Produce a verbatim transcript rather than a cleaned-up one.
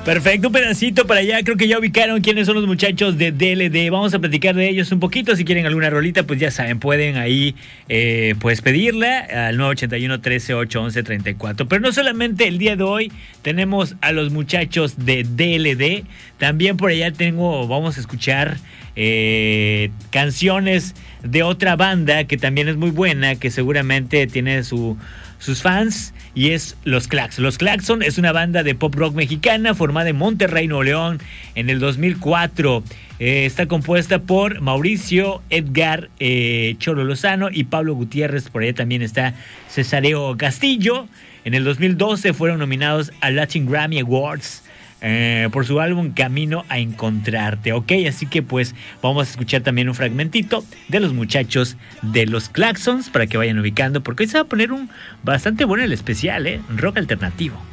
Perfecto, un pedacito para allá. Creo que ya ubicaron quiénes son los muchachos de D L D. Vamos a platicar de ellos un poquito. Si quieren alguna rolita, pues ya saben, pueden ahí eh, pues pedirla al nueve ochenta y uno, trece, ocho, once, treinta y cuatro. Pero no solamente el día de hoy tenemos a los muchachos de D L D. También por allá tengo, vamos a escuchar eh, canciones de otra banda que también es muy buena, que seguramente tiene su... sus fans, y es Los Claxon. Los Claxon es una banda de pop rock mexicana formada en Monterrey, Nuevo León, en el dos mil cuatro. Eh, está compuesta por Mauricio, Edgar eh, Cholo Lozano y Pablo Gutiérrez. Por ahí también está Cesareo Castillo. En el dos mil doce fueron nominados a Latin Grammy Awards Eh, por su álbum Camino a Encontrarte, ok, así que pues vamos a escuchar también un fragmentito de los muchachos de Los Claxons para que vayan ubicando, porque hoy se va a poner un bastante bueno el especial, eh, rock alternativo.